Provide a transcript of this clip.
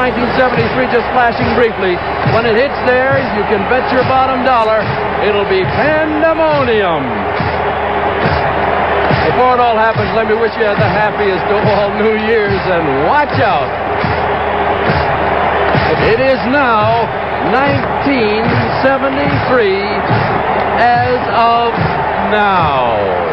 1973 just flashing briefly. When it hits there, you can bet your bottom dollar it'll be pandemonium. Before it all happens, let me wish you the happiest of all New Year's, and watch out. It is now 1973 as of now.